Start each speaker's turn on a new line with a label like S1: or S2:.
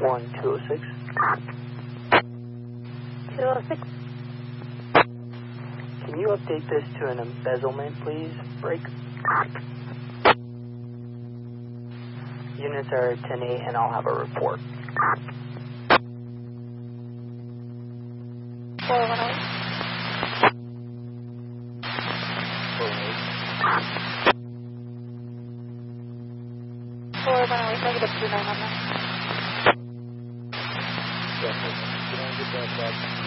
S1: 1206.
S2: 206.
S1: Can you update this to an embezzlement, please? Break. Units are 10-8, and I'll have a report.
S2: 418. 418, negative 29 on that.
S3: Yes, can I get that back?